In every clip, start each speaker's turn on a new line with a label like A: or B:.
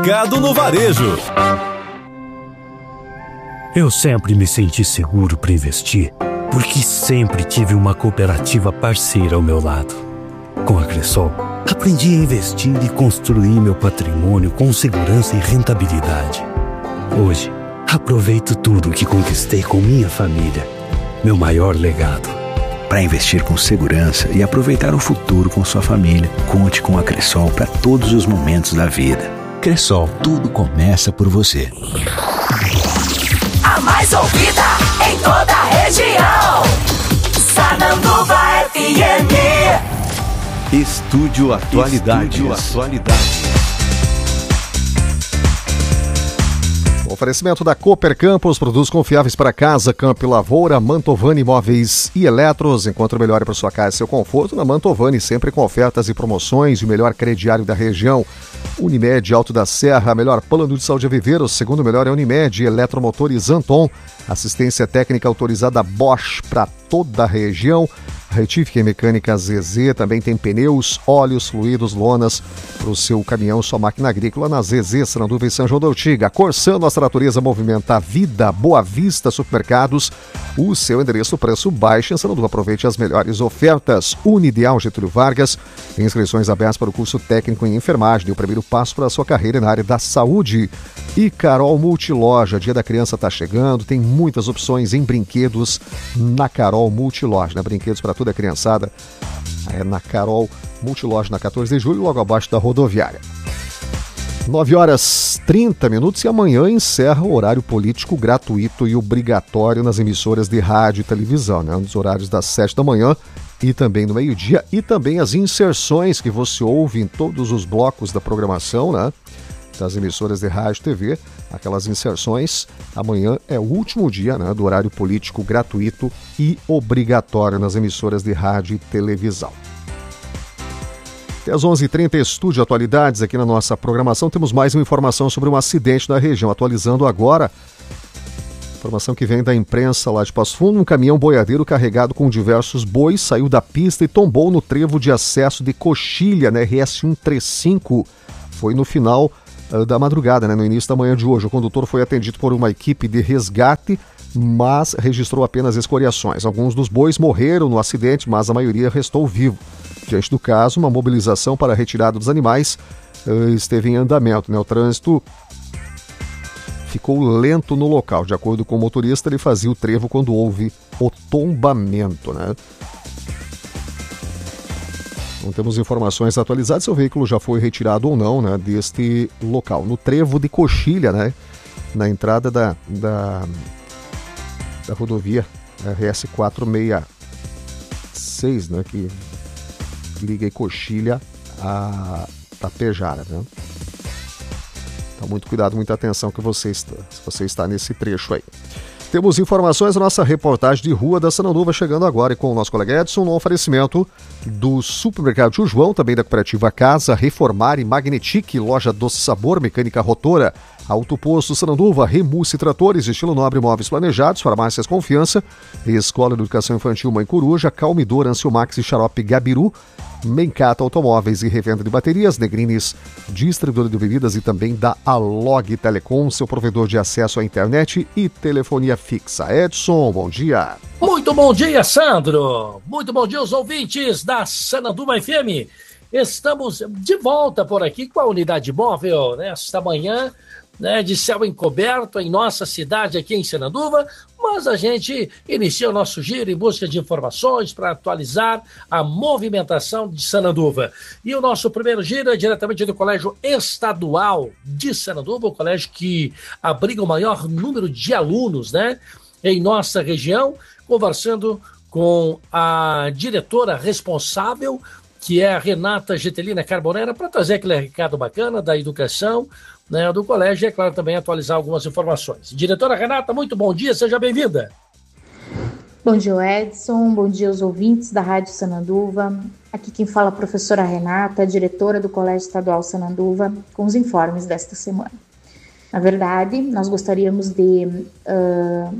A: Mercado no Varejo.
B: Eu sempre me senti seguro para investir, porque sempre tive uma cooperativa parceira ao meu lado. Com a Cressol, aprendi a investir e construir meu patrimônio com segurança e rentabilidade. Hoje, aproveito tudo que conquistei com minha família, meu maior legado.
C: Para investir com segurança e aproveitar o futuro com sua família, conte com a Cressol para todos os momentos da vida. Cressol, tudo começa por você.
D: A mais ouvida em toda a região. Sananduva FM.
A: Estúdio Atualidades.
E: Oferecimento da Cooper Campos, produtos confiáveis para casa, campo e lavoura, Mantovani Imóveis e Eletros. Encontre o melhor para sua casa e seu conforto na Mantovani, sempre com ofertas e promoções e o melhor crediário da região. Unimed Alto da Serra, melhor plano de saúde a viver, o segundo melhor é Unimed, Eletromotores Anton, assistência técnica autorizada Bosch para toda a região. Retífica e Mecânica ZZ, também tem pneus, óleos, fluidos, lonas para o seu caminhão, sua máquina agrícola na ZZ, Sananduva e São João da Ortiga. Corsã, nossa natureza movimenta a vida, Boa Vista Supermercados, o seu endereço, preço baixo em Sananduva. Aproveite as melhores ofertas. Unideal Getúlio Vargas, tem inscrições abertas para o curso técnico em enfermagem, dê o primeiro passo para a sua carreira na área da saúde. E Carol Multiloja, Dia da Criança está chegando, tem muitas opções em brinquedos na Carol Multiloja, né? Brinquedos para toda a criançada, é na Carol Multiloja, na 14 de julho, logo abaixo da rodoviária. 9h30 e amanhã encerra o horário político gratuito e obrigatório nas emissoras de rádio e televisão, né? Nos horários das 7 da manhã e também no meio-dia, e também as inserções que você ouve em todos os blocos da programação, né? Das emissoras de rádio e TV, aquelas inserções. Amanhã é o último dia, né, do horário político gratuito e obrigatório nas emissoras de rádio e televisão. Até às 11h30, Estúdio Atualidades aqui na nossa programação. Temos mais uma informação sobre um acidente na região. Atualizando agora, informação que vem da imprensa lá de Passo Fundo. Um caminhão boiadeiro carregado com diversos bois saiu da pista e tombou no trevo de acesso de Coxilha, na RS 135. Foi no final da madrugada, né, no início da manhã de hoje. O condutor foi atendido por uma equipe de resgate, mas registrou apenas escoriações. Alguns dos bois morreram no acidente, mas a maioria restou vivo. Diante do caso, uma mobilização para a retirada dos animais esteve em andamento, né? O trânsito ficou lento no local. De acordo com o motorista, ele fazia o trevo quando houve o tombamento, né? Não temos informações atualizadas se o veículo já foi retirado ou não, né, deste local. No trevo de Coxilha, né, na entrada da rodovia RS 466, né, que liga Coxilha a Tapejara, né? Então, muito cuidado, muita atenção se você está nesse trecho aí. Temos informações da nossa reportagem de rua da Sananduva chegando agora, e com o nosso colega Edson, no oferecimento do Supermercado Tio João, também da Cooperativa Casa, Reformar e Magnetic, Loja Doce Sabor, Mecânica Rotora, Autoposto Sananduva, Remus e Tratores, Estilo Nobre Móveis Planejados, Farmácias Confiança, Escola de Educação Infantil Mãe Coruja, Calmidor, Ancilmax e Xarope Gabiru, Mencata Automóveis e Revenda de Baterias, Negrines, distribuidor de bebidas, e também da Alog Telecom, seu provedor de acesso à internet e telefonia fixa. Edson, bom dia.
F: Muito bom dia, Sandro. Muito bom dia aos ouvintes da Sananduva FM. Estamos de volta por aqui com a unidade móvel nesta manhã, né, de céu encoberto em nossa cidade aqui em Sananduva, mas a gente inicia o nosso giro em busca de informações para atualizar a movimentação de Sananduva. E o nosso primeiro giro é diretamente do Colégio Estadual de Sananduva, o colégio que abriga o maior número de alunos, né, em nossa região, conversando com a diretora responsável, que é a Renata Getelina Carbonera, para trazer aquele recado bacana da educação, né, do colégio, e é claro também atualizar algumas informações. Diretora Renata, muito bom dia, seja bem-vinda.
G: Bom dia, Edson, bom dia aos ouvintes da Rádio Sananduva. Aqui quem fala é a professora Renata, diretora do Colégio Estadual Sananduva, com os informes desta semana. Na verdade, nós gostaríamos de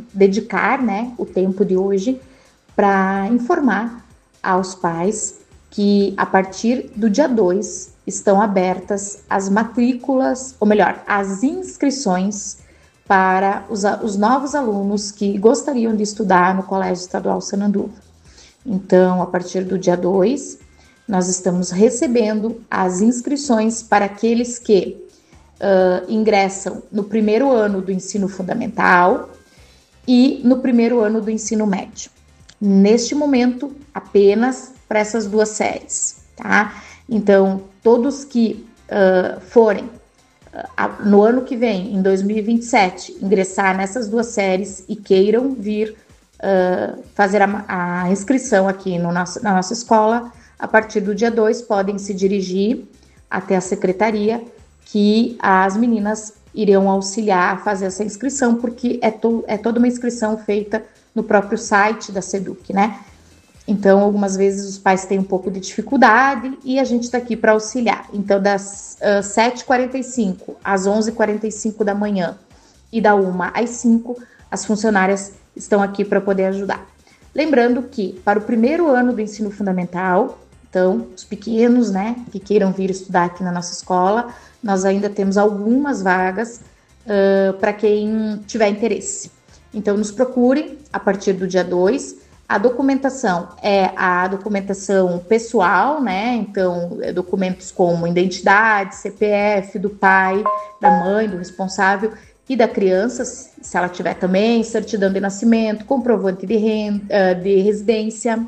G: dedicar, né, o tempo de hoje para informar aos pais que a partir do dia 2 estão abertas as matrículas, ou melhor, as inscrições para os novos alunos que gostariam de estudar no Colégio Estadual Sananduva. Então, a partir do dia 2, nós estamos recebendo as inscrições para aqueles que ingressam no primeiro ano do ensino fundamental e no primeiro ano do ensino médio. Neste momento, apenas para essas duas séries, tá? Então, todos que forem no ano que vem, em 2027, ingressar nessas duas séries e queiram vir fazer a inscrição aqui na nossa escola, a partir do dia 2, podem se dirigir até a secretaria, que as meninas irão auxiliar a fazer essa inscrição, porque é toda uma inscrição feita no próprio site da SEDUC, né? Então, algumas vezes os pais têm um pouco de dificuldade e a gente está aqui para auxiliar. Então, das 7h45 às 11h45 da manhã e da 1 às 5, as funcionárias estão aqui para poder ajudar. Lembrando que, para o primeiro ano do ensino fundamental, então, os pequenos, né, que queiram vir estudar aqui na nossa escola, nós ainda temos algumas vagas para quem tiver interesse. Então, nos procurem a partir do dia 2. A documentação é a documentação pessoal, né? Então, documentos como identidade, CPF do pai, da mãe, do responsável e da criança, se ela tiver também, certidão de nascimento, comprovante de residência,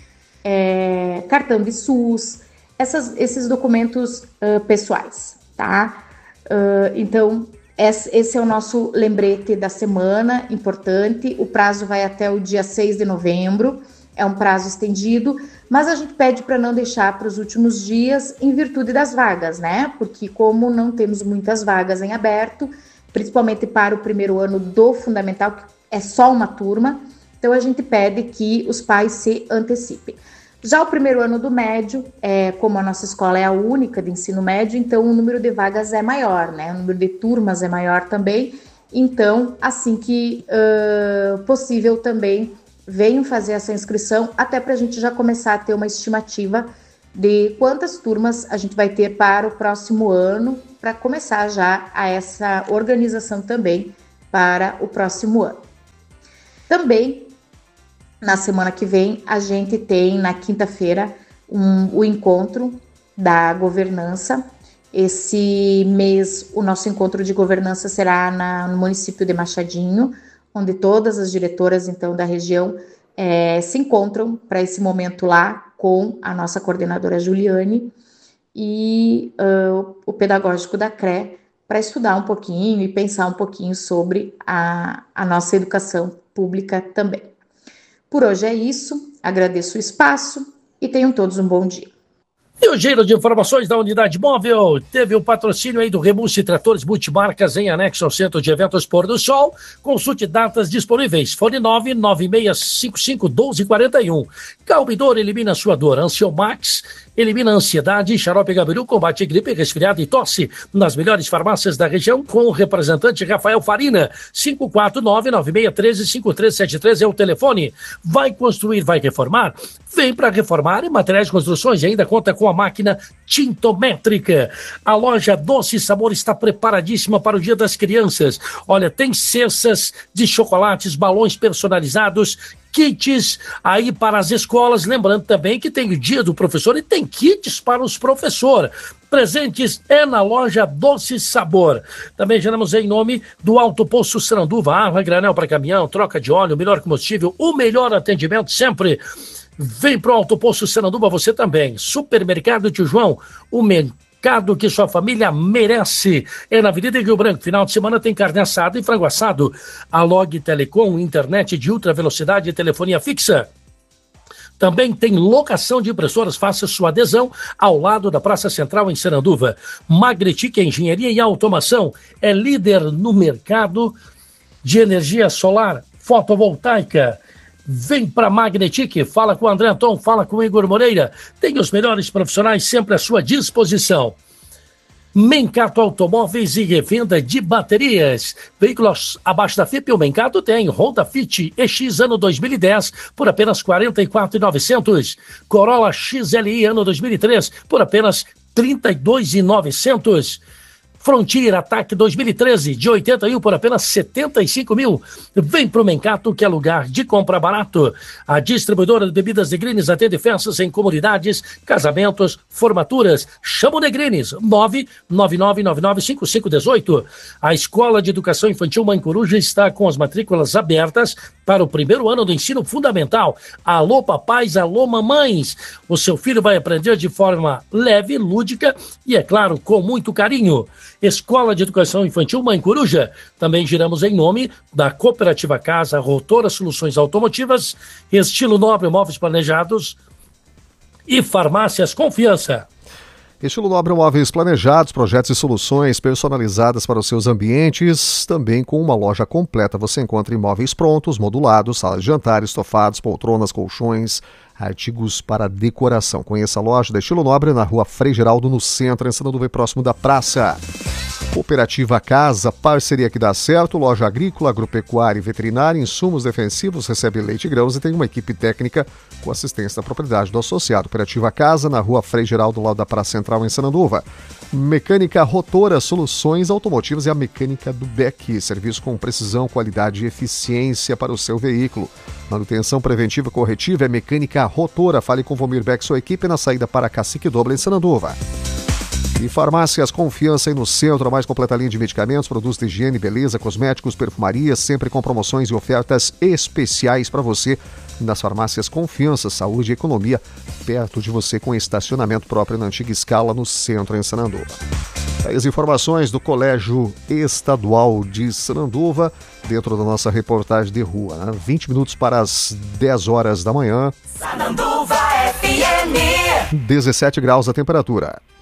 G: cartão de SUS, esses documentos pessoais, tá? Então, esse é o nosso lembrete da semana, importante. O prazo vai até o dia 6 de novembro, é um prazo estendido, mas a gente pede para não deixar para os últimos dias em virtude das vagas, né? Porque como não temos muitas vagas em aberto, principalmente para o primeiro ano do fundamental, que é só uma turma, então a gente pede que os pais se antecipem. Já o primeiro ano do médio, como a nossa escola é a única de ensino médio, então o número de vagas é maior, né? O número de turmas é maior também. Então, assim que possível também, venham fazer essa inscrição, até para a gente já começar a ter uma estimativa de quantas turmas a gente vai ter para o próximo ano, para começar já a essa organização também para o próximo ano. Também, na semana que vem, a gente tem, na quinta-feira, o encontro da governança. Esse mês, o nosso encontro de governança será no município de Machadinho, onde todas as diretoras, então, da região se encontram para esse momento lá com a nossa coordenadora Juliane e o pedagógico da CRE, para estudar um pouquinho e pensar um pouquinho sobre a nossa educação pública também. Por hoje é isso, agradeço o espaço e tenham todos um bom dia.
F: E o giro de informações da Unidade Móvel teve o patrocínio aí do Rebusse Tratores Multimarcas em anexo ao Centro de Eventos Pôr do Sol. Consulte datas disponíveis. Fone 996551241. Calbidor elimina sua dor. Ansiomax elimina a ansiedade. Xarope Gabiru combate gripe, resfriado e tosse nas melhores farmácias da região com o representante Rafael Farina. 549-9613-5373 é o telefone. Vai construir, vai reformar? Vem para reformar e materiais de construções e ainda conta com a máquina tintométrica. A loja Doce Sabor está preparadíssima para o Dia das Crianças. Olha, tem cestas de chocolates, balões personalizados, kits aí para as escolas. Lembrando também que tem o Dia do Professor e tem kits para os professores. Presentes na loja Doce Sabor. Também geramos em nome do Alto Poço Sananduva, água, granel para caminhão, troca de óleo, melhor combustível, o melhor atendimento sempre. Vem pro Alto Poço Sananduva você também. Supermercado Tio João, o mercado que sua família merece. É na Avenida Rio Branco. Final de semana tem carne assada e frango assado. A Log Telecom, internet de ultra velocidade e telefonia fixa. Também tem locação de impressoras, faça sua adesão ao lado da Praça Central em Sananduva. Magnetic Engenharia e Automação é líder no mercado de energia solar fotovoltaica. Vem para Magnetic, fala com o André Anton, fala com o Igor Moreira. Tem os melhores profissionais sempre à sua disposição. Mencato Automóveis e Revenda de Baterias. Veículos abaixo da FIP, o Mencato tem Honda Fit EX ano 2010 por apenas R$ 44.900. Corolla XLI ano 2003 por apenas R$ 32.900. Frontier Ataque 2013, de 81 por apenas 75 mil. Vem pro Mencato, que é lugar de compra barato. A distribuidora de bebidas Negrines atende festas em comunidades, casamentos, formaturas. Chama o Negrines, 999995518. A Escola de Educação Infantil Mãe Coruja está com as matrículas abertas para o primeiro ano do ensino fundamental. Alô papais, alô mamães. O seu filho vai aprender de forma leve, lúdica e, é claro, com muito carinho. Escola de Educação Infantil Mãe Coruja. Também giramos em nome da Cooperativa Casa, Rotora Soluções Automotivas, Estilo Nobre Móveis Planejados e Farmácias Confiança.
E: Estilo Nobre Móveis Planejados, projetos e soluções personalizadas para os seus ambientes, também com uma loja completa. Você encontra imóveis prontos, modulados, salas de jantar, estofados, poltronas, colchões, artigos para decoração. Conheça a loja da Estilo Nobre na Rua Frei Geraldo, no centro, em Sananduva, próximo da praça. Cooperativa Casa, parceria que dá certo, loja agrícola, agropecuária e veterinária, insumos defensivos, recebe leite e grãos e tem uma equipe técnica com assistência da propriedade do associado. Cooperativa Casa, na Rua Frei Geraldo, do lado da Praça Central, em Sananduva. Mecânica Rotora, soluções automotivas e a mecânica do Beck, serviço com precisão, qualidade e eficiência para o seu veículo. Manutenção preventiva corretiva é Mecânica Rotora. Fale com Vomir Beck, sua equipe, na saída para Cacique Doble, em Sananduva. E Farmácias Confiança, aí no centro, a mais completa linha de medicamentos, produtos de higiene, beleza, cosméticos, perfumaria, sempre com promoções e ofertas especiais para você. Nas Farmácias Confiança, saúde e economia, perto de você, com estacionamento próprio na antiga escala, no centro, em Sananduva. As informações do Colégio Estadual de Sananduva, dentro da nossa reportagem de rua, né? 20 minutos para as 10 horas da manhã.
D: Sananduva FM.
E: 17 graus a temperatura.